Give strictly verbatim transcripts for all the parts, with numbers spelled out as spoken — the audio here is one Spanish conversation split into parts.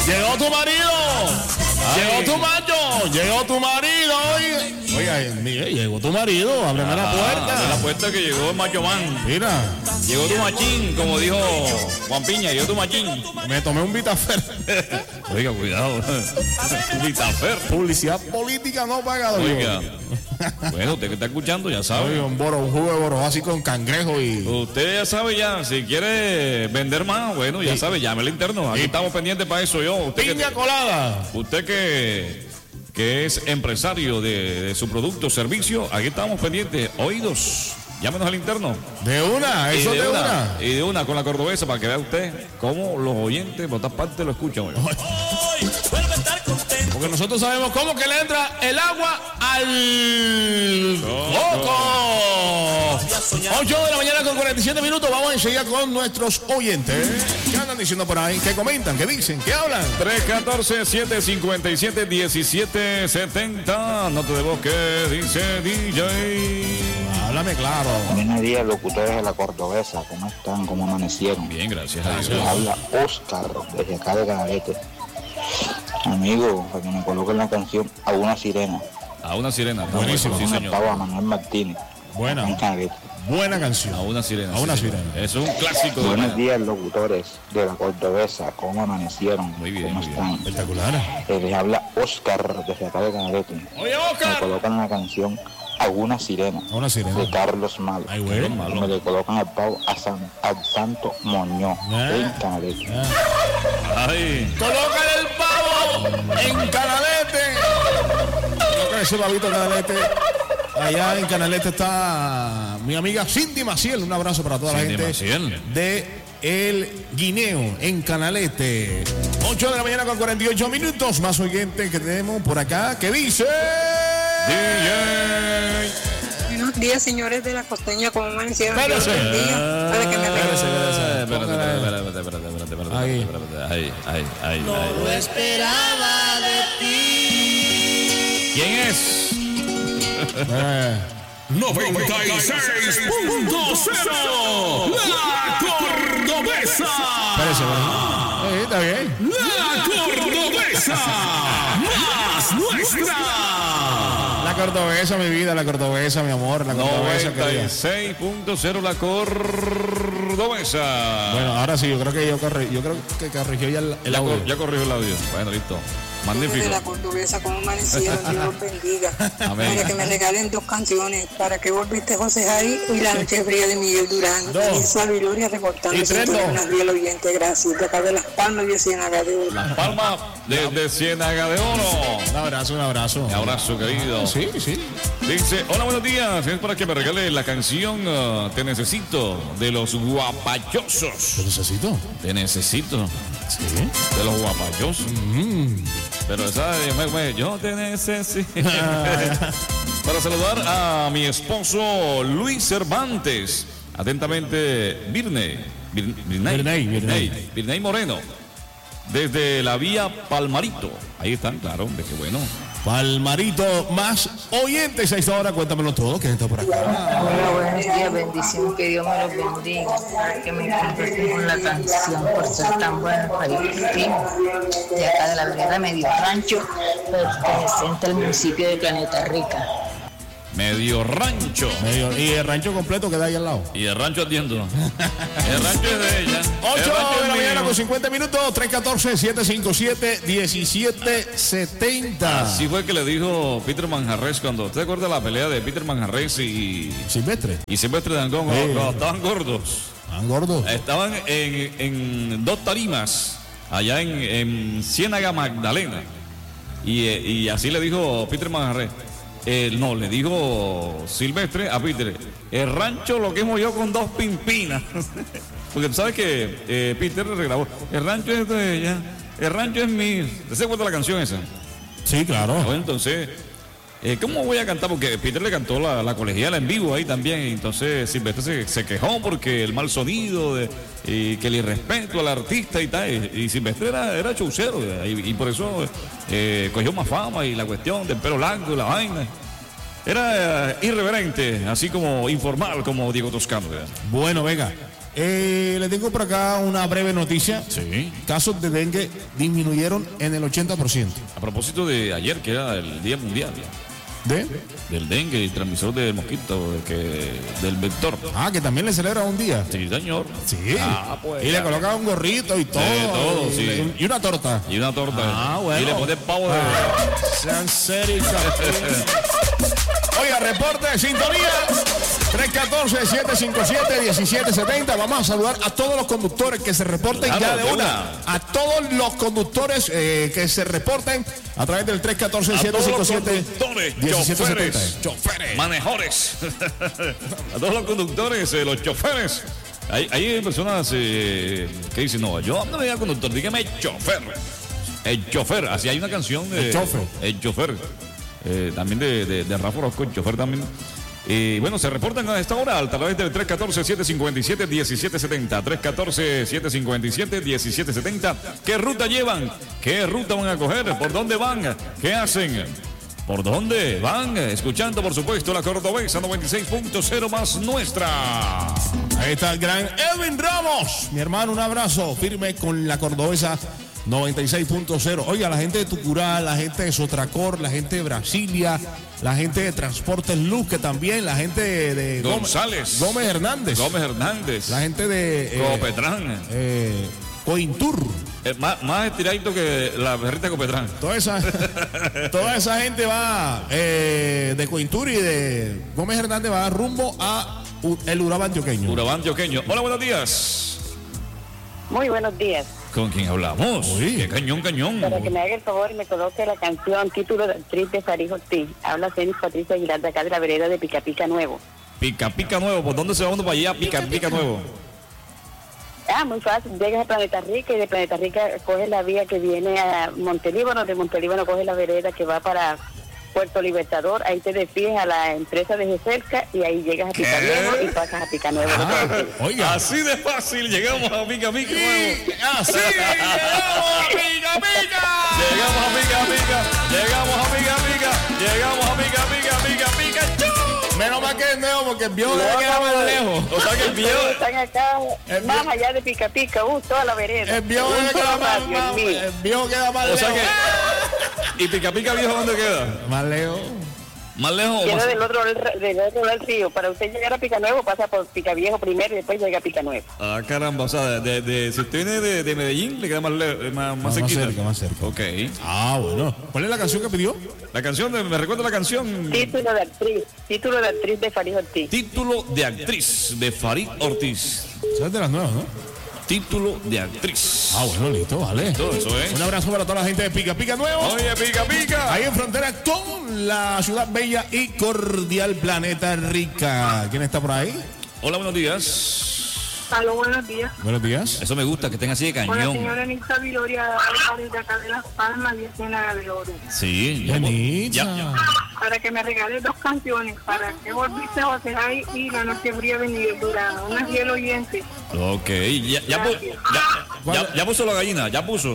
Llegó tu marido. Ay. Llegó tu macho. Llegó tu marido. Oiga, oiga Miguel, llegó tu marido. Ábreme ah, la puerta. Abre la puerta que llegó el macho man. Mira. Llegó tu machín, como dijo Juan Piña. Llegó tu machín. Me tomé un Vitafer. Oiga, cuidado. Vitafer. Publicidad política no pagada. Oiga. Bueno, usted que está escuchando ya sabe. Oiga, un boro, un jugo de boro así con cangrejo y... Usted ya sabe ya, si quiere vender más, bueno, ya sí. sabe, llame al interno. Aquí y... estamos pendientes para eso yo. Usted Piña que, colada. Usted que, que es empresario de, de su producto o servicio, aquí estamos pendientes. Oídos, llámenos al interno. De una, eso y de, de una, una. Y de una con la cordobesa para que vea usted cómo los oyentes por todas partes lo escuchan. Hoy. Porque nosotros sabemos cómo que le entra el agua al coco. ocho de la mañana con cuarenta y siete minutos. Vamos enseguida con nuestros oyentes. ¿Qué andan diciendo por ahí? ¿Qué comentan? ¿Qué dicen? ¿Qué hablan? tres uno cuatro, siete cinco siete, uno siete siete cero. Nota de voz que dice D J. Háblame claro. Buenos días, locutores de la Cordobesa. ¿Cómo están? ¿Cómo amanecieron? Bien, gracias a Dios. Les habla Oscar desde acá de Canalete. Amigo, para que me coloquen la canción A una sirena. A una sirena. Buenísimo. Sí, señor. A Manuel Martínez. Buena. Buena canción. A una sirena. A una sí, sirena. Es un clásico. Buenos días, locutores de la Cordobesa. ¿Cómo amanecieron? Muy bien. ¿Cómo muy están? Bien. Espectacular. Les habla Oscar desde acá de Canalete. Oye, Oscar. Me colocan la canción A una sirena. A una sirena. De Carlos Malo. Ay, güey. Me le colocan el pavo a San, al Santo Moñó. Ah. En Canalete. Ah. Ay. Colócale el pavo en Canalete. Colócale ese pavito en Canalete. Allá en Canalete está mi amiga Cindy Maciel. Un abrazo para toda Cindy la gente Maciel. de El Guineo en Canalete. ocho de la mañana con cuarenta y ocho minutos. Más oyentes que tenemos por acá. ¿Qué dice? D J. Buenos días, señores de la costeña. ¿Cómo amanecieron? Espérese. Para que me Espérese, espérese. Espérate, espérate, espérate, espérate, espérate. Ahí. Espérate. Ahí, ahí, ahí. No lo esperaba de ti. ¿Quién es? Eh. noventa y seis punto cero La Cordobesa. Espérese, espérese. Eh, está bien. La Cordobesa. Más nuestra. La Cordobesa, mi vida, la Cordobesa, mi amor, la Cordobesa. noventa y seis punto cero La Cordobesa. Bueno, ahora sí, yo creo que yo corrí, yo creo que corrigió ya el, el ya, audio. cor, ya corrigió el audio. Bueno, listo. Magnífico. De la Cordobesa, ¿cómo amanecieron? Dios los bendiga. Amén. Para que me regalen dos canciones. Para que volviste José Jari y La Noche Fría de Miguel Durán. Dos. Y Suave Gloria reportando. Y tres, no. Buenos días, oyente. Gracias. De acá de Las Palmas y de Ciénaga de Oro. Las Palmas de, de Ciénaga de Oro. Un abrazo, un abrazo. Un abrazo, querido. Sí, sí. Dice, hola, buenos días. Es para que me regale la canción uh, Te Necesito de los Guapachosos. ¿Te necesito? Te necesito. Sí. De los Guapachosos. Mm. Pero esa, me, me, yo te necesito. Para saludar a mi esposo Luis Cervantes. Atentamente, Virney. Virney. Virney, Virney. Virney Moreno. Desde la vía Palmarito. Ahí están, claro, hombre, qué bueno. Palmarito, más oyentes a esta hora, cuéntamelo todo, que está por acá. Hola, buenos días, bendición, que Dios me los bendiga, que me comparten con la canción por ser tan buena para el destino, de acá de la vereda Medio Rancho, perteneciente al municipio de Planeta Rica. Medio Rancho. Medio, y el rancho completo queda ahí al lado. Y el rancho atiendo. El rancho es de ella. ocho de la mañana con cincuenta minutos, tres uno cuatro, siete cinco siete, uno siete siete cero. Así fue que le dijo Peter Manjarres cuando, ¿usted acuerda la pelea de Peter Manjarres y Silvestre? Y Silvestre Dangond, Sí. cuando estaban gordos. ¿Estaban gordos? Estaban en, en dos tarimas, allá en, en Ciénaga Magdalena. Y, y así le dijo Peter Manjarres. Eh, no, le dijo Silvestre a Peter, el rancho lo quemo yo con dos pimpinas. Porque tú sabes que eh, Peter regrabó, el rancho es de ella, el rancho es mío. ¿Te se acuerda la canción esa? Sí, claro. Bueno, entonces, eh, ¿cómo voy a cantar? Porque Peter le cantó la, la colegiala en vivo ahí también. Y entonces Silvestre se, se quejó porque el mal sonido de, y que el irrespeto al artista y tal. Y, y Silvestre era, era chaucero y, y por eso eh, cogió más fama y la cuestión del pelo largo y la vaina. Era uh, irreverente, así como informal como Diego Toscano. ¿Verdad? Bueno, venga. Eh, le tengo por acá una breve noticia. Sí. Casos de dengue disminuyeron en el ochenta por ciento. A propósito de ayer, que era el Día Mundial ¿De? del dengue y transmisor del mosquito, que, del vector. Ah, que también le celebra un día. Sí, señor. Sí. Ah, pues, y le ya. coloca un gorrito y todo. De todo, y, sí. y una torta. Y una torta. Ah, bueno. Y le pone pavo de... Sean serios. Oiga, reporte de sintonía. tres uno cuatro, siete cinco siete, uno siete siete cero. Vamos a saludar a todos los conductores que se reporten Claro, ya de de una. una. A todos los conductores eh, que se reporten a través del tres uno cuatro, siete cinco siete, uno siete siete cero. Choferes, manejores, a todos los conductores, eh, los choferes. Hay, hay personas eh, que dicen, no, yo no me diga conductor, dígame chofer. El chofer, así hay una canción de... El chofer. El chofer. Eh, también de, de, de Rafa Orozco, el chofer también. Y bueno, se reportan a esta hora a través del tres uno cuatro, siete cinco siete, uno siete siete cero. tres uno cuatro, siete cinco siete, uno siete siete cero. ¿Qué ruta llevan? ¿Qué ruta van a coger? ¿Por dónde van? ¿Qué hacen? ¿Por dónde van? Escuchando, por supuesto, la Cordobesa noventa y seis punto cero más nuestra. Ahí está el gran Edwin Ramos. Mi hermano, un abrazo firme con la Cordobesa noventa y seis punto cero. Oiga, la gente de Tucurá, la gente de Sotracor, la gente de Brasilia, la gente de Transportes Luz, que también, la gente de, de González. Gómez, Gómez Hernández. Gómez Hernández. La gente de eh, Copetrán. eh, Cointur. Eh, más, más estiradito que la berrita de Copetrán. Toda esa, toda esa gente va eh, de Cointur y de Gómez Hernández va rumbo a U- el Urabá antioqueño. Urabá antioqueño. Hola, buenos días. Muy buenos días. ¿Con quién hablamos? Uy. Qué cañón, cañón. Para que me haga el favor y me coloque la canción título de actriz de Farid Ortiz. Habla Cenis Patricia Aguilar de acá de la vereda de Pica Pica Nuevo. Pica Pica Nuevo. ¿Por dónde se va uno para allá? Pica Pica Nuevo. Ah, muy fácil. Llegas a Planeta Rica y de Planeta Rica coges la vía que viene a Montelíbano. De Montelíbano coges la vereda que va para Puerto Libertador. Ahí te decides a la empresa de Gecerca y ahí llegas a Pica Viejo y pasas a Pica Nuevo. Ah, oiga. Así de fácil llegamos a Pica Pica Nuevo. Así llegamos a Pica Pica. Llegamos a Pica Pica. Llegamos a Pica Pica. Llegamos a Pica Pica, Pica Pica. ¡Chau! Menos mal que es nuevo porque el viejo No, debe quedar no, más no. lejos. O sea que el viejo... Están acá, El más viejo- allá de Pica Pica, uh, toda la vereda. El viejo Un debe solo quedar más, patio, más- el mío. el viejo queda más O lejos. sea que... ¿Y Pica Pica Viejo dónde queda? Más lejos. ¿Más lejos o Queda más... del otro, del otro lado del río. Para usted llegar a Pica Nuevo, pasa por Pica Viejo primero y después llega a Pica Nuevo. Ah, caramba, o sea, de, de, si usted viene de, de Medellín, le queda más, le- más, más, Más cerquita. cerca, más cerca. Ok. Ah, bueno. ¿Cuál es la canción que pidió? La canción, de, me recuerda la canción... Título de actriz, título de actriz de Farid Ortiz. Título de actriz de Farid Ortiz. Esa es de las nuevas, ¿no? Título de actriz. Ah, bueno, listo, vale. Todo eso, ¿eh? Un abrazo para toda la gente de Pica Pica Nuevo. Oye, Pica Pica. Ahí en frontera con la ciudad bella y cordial Planeta Rica. ¿Quién está por ahí? Hola, buenos días. Aló, buenos días. Buenos días. Eso me gusta, que estén así de Hola, cañón. señora Anita Viloria Álvarez de acá de Las Palmas, de Ciénaga de Oro. Sí. ya- Benita. ya- ya. Para que me regale dos canciones, para que volviste José Jai y La Noche Fría de Miguel Durano. Una fiel oyente. Ok, ya, ya, pu- ya, ya, ya puso la gallina, ya puso.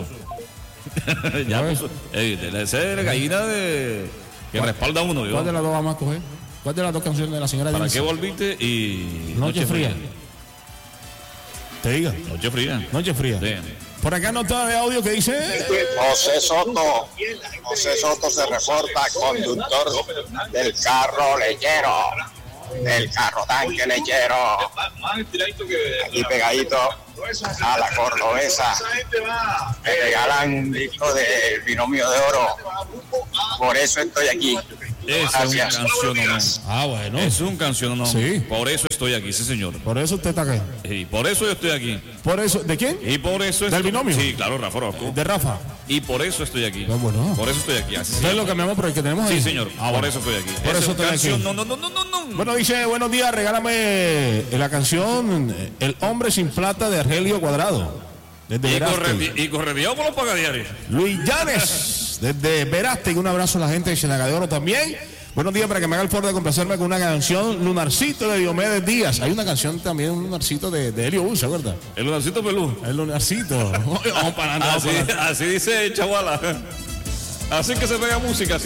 ya puso. Ey, debe ser gallina de que respalda a uno. Yo. ¿Cuál de las dos vamos a coger? ¿Cuál de las dos canciones de la señora ¿Para Dilsa? qué volviste? Y Noche fría. Te diga. Noche fría. Noche fría. Sí. Por acá nota de audio que dice. José Soto, José Soto se reporta conductor del carro lechero, del carro tanque lechero, aquí pegadito a la Cordobesa. Me regalan un disco de Binomio de Oro, por eso estoy aquí. Es un Gracias. cancionón. Ah, bueno. Es un cancionón. Sí. Por eso estoy aquí, sí, señor. Por eso usted está acá. Y por eso yo estoy aquí. Por eso. ¿De quién? Y por eso ¿Del estoy... binomio? Sí, claro, Rafa Orozco. De Rafa. Y por eso estoy aquí. Ah, bueno. Por eso estoy aquí. Así se Ustedes lo llama. cambiamos por el que tenemos ahí. Sí, señor. Ah, por bueno. eso estoy aquí. Por Esa eso estoy canción, aquí. No, no, no, no, no, no. Bueno, dice, buenos días, regálame la canción El hombre sin plata de Argelio Cuadrado. Desde Y, Verástegui. corre, y correteado por los pagadiarios. Luis Llanes, desde Verástegui. Un abrazo a la gente de Ciénaga de Oro también. Buenos días, para que me haga el favor de complacerme con una canción, Lunarcito de Diomedes Díaz. Hay una canción también, un Lunarcito de, de Helio Bus, ¿se acuerda? El lunarcito pelú. El Lunarcito. Vamos para adelante, vamos Así, para adelante. así dice Chavala. Así que se pega música.